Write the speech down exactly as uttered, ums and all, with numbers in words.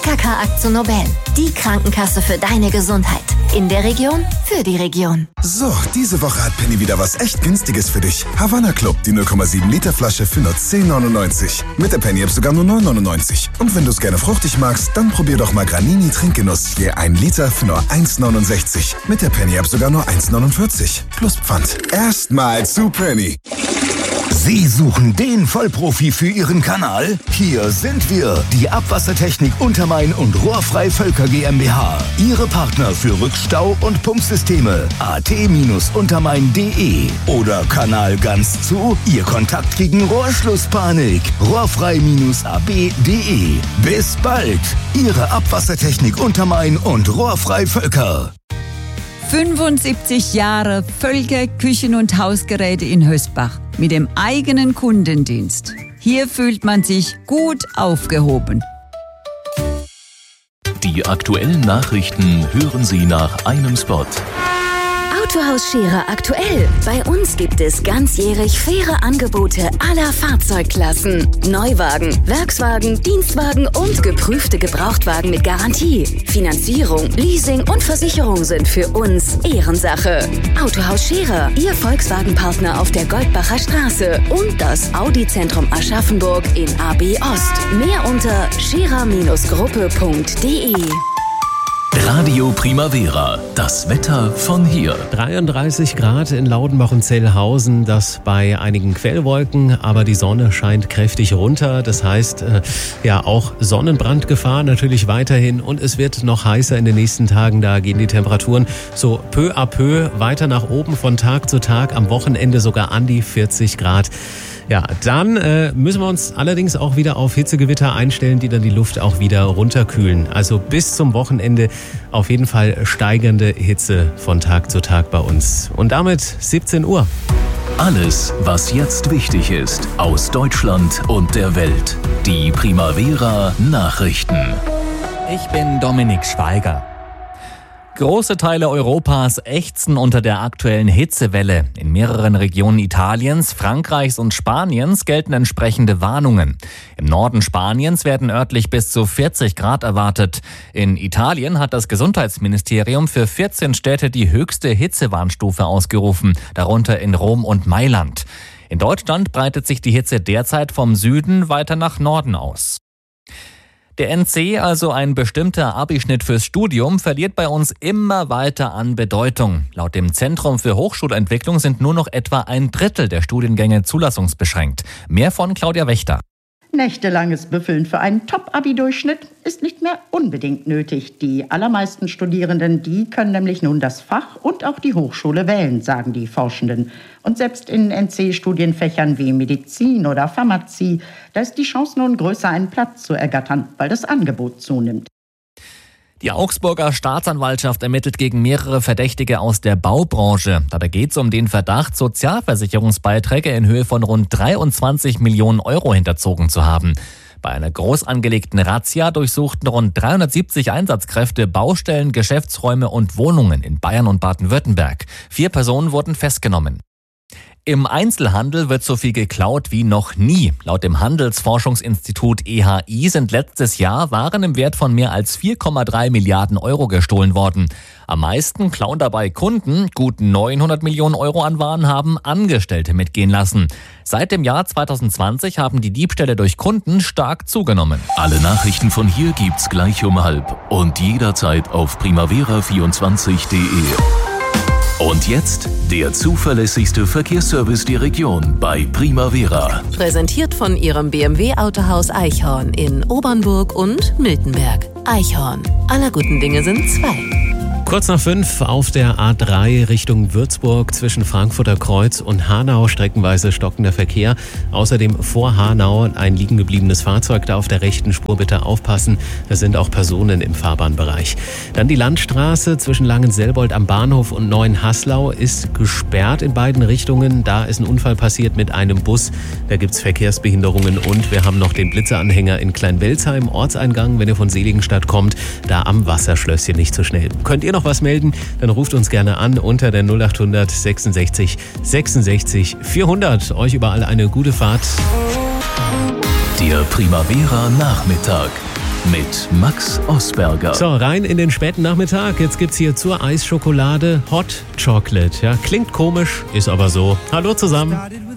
K K Akzo Nobel. Die Krankenkasse für deine Gesundheit. In der Region, für die Region. So, diese Woche hat Penny wieder was echt Günstiges für dich. Havanna Club, die null Komma sieben Liter Flasche für nur zehn neunundneunzig. Mit der Penny-App sogar nur neun neunundneunzig. Und wenn du es gerne fruchtig magst, dann probier doch mal Granini Trinkgenuss. Je ein Liter für nur eins neunundsechzig. Mit der Penny-App sogar nur eins neunundvierzig. Plus Pfand. Erstmal zu Penny. Sie suchen den Vollprofi für Ihren Kanal? Hier sind wir, die Abwassertechnik Untermain und Rohrfrei Völker GmbH. Ihre Partner für Rückstau- und Pumpsysteme. a t untermain punkt de oder Kanal ganz zu. Ihr Kontakt gegen Rohrschlusspanik. rohrfrei a b punkt de. Bis bald. Ihre Abwassertechnik Untermain und Rohrfrei Völker. fünfundsiebzig Jahre Völker Küchen- und Hausgeräte in Hösbach mit dem eigenen Kundendienst. Hier fühlt man sich gut aufgehoben. Die aktuellen Nachrichten hören Sie nach einem Spot. Autohaus Scherer aktuell. Bei uns gibt es ganzjährig faire Angebote aller Fahrzeugklassen. Neuwagen, Werkswagen, Dienstwagen und geprüfte Gebrauchtwagen mit Garantie. Finanzierung, Leasing und Versicherung sind für uns Ehrensache. Autohaus Scherer, Ihr Volkswagen-Partner auf der Goldbacher Straße und das Audi-Zentrum Aschaffenburg in A B Ost. Mehr unter scherer Gruppe punkt de. Radio Primavera, das Wetter von hier. dreiunddreißig Grad in Laudenbach und Zellhausen, das bei einigen Quellwolken, aber die Sonne scheint kräftig runter. Das heißt, äh, ja, auch Sonnenbrandgefahr natürlich weiterhin und es wird noch heißer in den nächsten Tagen. Da gehen die Temperaturen so peu à peu weiter nach oben von Tag zu Tag, am Wochenende sogar an die vierzig Grad. Ja, dann äh, müssen wir uns allerdings auch wieder auf Hitzegewitter einstellen, die dann die Luft auch wieder runterkühlen. Also bis zum Wochenende auf jeden Fall steigernde Hitze von Tag zu Tag bei uns. Und damit siebzehn Uhr. Alles, was jetzt wichtig ist, aus Deutschland und der Welt. Die Primavera Nachrichten. Ich bin Dominik Schweiger. Große Teile Europas ächzen unter der aktuellen Hitzewelle. In mehreren Regionen Italiens, Frankreichs und Spaniens gelten entsprechende Warnungen. Im Norden Spaniens werden örtlich bis zu vierzig Grad erwartet. In Italien hat das Gesundheitsministerium für vierzehn Städte die höchste Hitzewarnstufe ausgerufen, darunter in Rom und Mailand. In Deutschland breitet sich die Hitze derzeit vom Süden weiter nach Norden aus. Der N C, also ein bestimmter Abischnitt fürs Studium, verliert bei uns immer weiter an Bedeutung. Laut dem Zentrum für Hochschulentwicklung sind nur noch etwa ein Drittel der Studiengänge zulassungsbeschränkt. Mehr von Claudia Wächter. Nächtelanges Büffeln für einen Top-Abi-Durchschnitt ist nicht mehr unbedingt nötig. Die allermeisten Studierenden, die können nämlich nun das Fach und auch die Hochschule wählen, sagen die Forschenden. Und selbst in N C-Studienfächern wie Medizin oder Pharmazie, da ist die Chance nun größer, einen Platz zu ergattern, weil das Angebot zunimmt. Die Augsburger Staatsanwaltschaft ermittelt gegen mehrere Verdächtige aus der Baubranche. Dabei geht es um den Verdacht, Sozialversicherungsbeiträge in Höhe von rund dreiundzwanzig Millionen Euro hinterzogen zu haben. Bei einer groß angelegten Razzia durchsuchten rund dreihundertsiebzig Einsatzkräfte Baustellen, Geschäftsräume und Wohnungen in Bayern und Baden-Württemberg. Vier Personen wurden festgenommen. Im Einzelhandel wird so viel geklaut wie noch nie. Laut dem Handelsforschungsinstitut E H I sind letztes Jahr Waren im Wert von mehr als vier Komma drei Milliarden Euro gestohlen worden. Am meisten klauen dabei Kunden. Gut neunhundert Millionen Euro an Waren haben Angestellte mitgehen lassen. Seit dem Jahr zwanzig zwanzig haben die Diebstähle durch Kunden stark zugenommen. Alle Nachrichten von hier gibt's gleich um halb und jederzeit auf primavera vierundzwanzig punkt de. Und jetzt der zuverlässigste Verkehrsservice der Region bei Primavera. Präsentiert von Ihrem B M W-Autohaus Eichhorn in Obernburg und Miltenberg. Eichhorn. Aller guten Dinge sind zwei. Kurz nach fünf auf der A drei Richtung Würzburg zwischen Frankfurter Kreuz und Hanau streckenweise stockender Verkehr. Außerdem vor Hanau ein liegen gebliebenes Fahrzeug, da auf der rechten Spur bitte aufpassen. Da sind auch Personen im Fahrbahnbereich. Dann die Landstraße zwischen Langenselbold am Bahnhof und Neuenhaslau ist gesperrt in beiden Richtungen. Da ist ein Unfall passiert mit einem Bus. Da gibt es Verkehrsbehinderungen und wir haben noch den Blitzeranhänger in Kleinwelzheim, Ortseingang, wenn ihr von Seligenstadt kommt, da am Wasserschlösschen nicht so schnell. Könnt ihr noch was melden, dann ruft uns gerne an unter der null acht hundert sechsundsechzig sechsundsechzig vierhundert. Euch überall eine gute Fahrt. Der Primavera Nachmittag. mit Max Osberger. So, rein in den späten Nachmittag. Jetzt gibt's hier zur Eisschokolade Hot Chocolate. Ja, klingt komisch, ist aber so. Hallo zusammen.